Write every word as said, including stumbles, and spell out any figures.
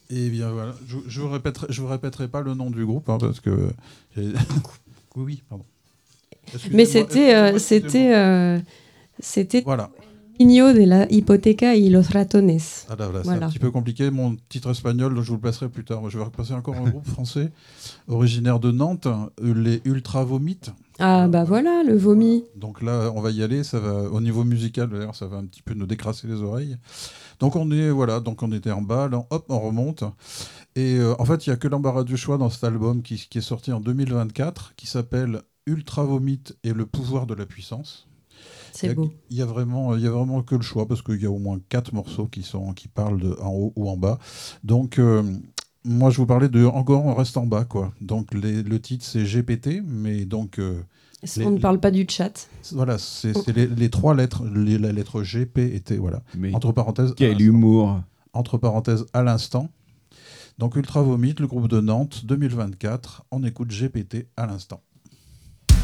Et bien voilà, je, je vous répéterai, je vous répéterai pas le nom du groupe hein, parce que j'ai- oui, oui, pardon. Mais Excusez-moi, c'était, excusez-moi, euh, excusez-moi. c'était, euh, c'était Voilà. Niño de la hipoteca y los ratones. Ah là, là, c'est un Voilà. petit peu compliqué. Mon titre espagnol, je vous le passerai plus tard. Moi, je vais repasser encore un groupe français originaire de Nantes, euh, les Ultra Vomites. Ah Voilà, bah voilà. voilà, le Voilà. vomi. Donc là, on va y aller. Ça va, au niveau musical, d'ailleurs, ça va un petit peu nous décrasser les oreilles. Donc on est, voilà, donc on était en bas, là, hop, on remonte. Et euh, en fait, il n'y a que l'embarras du choix dans cet album qui, qui est sorti en deux mille vingt-quatre, qui s'appelle Ultra Vomite et le pouvoir de la puissance. Il C'est y a, beau. il y a vraiment, il y a vraiment que le choix parce qu'il y a au moins quatre morceaux qui sont, qui parlent de en haut ou en bas. Donc euh, moi, je vous parlais de encore on reste en bas quoi. Donc les- le titre c'est G P T, mais donc euh, On les, ne les- parle pas du chat. voilà, c'est c'est les, les trois lettres, les- la lettre G, P et T, voilà. Mais Entre parenthèses à quel l'instant. humour! Entre parenthèses à l'instant. Donc Ultra Vomite, le groupe de Nantes, deux mille vingt-quatre. On écoute G P T à l'instant.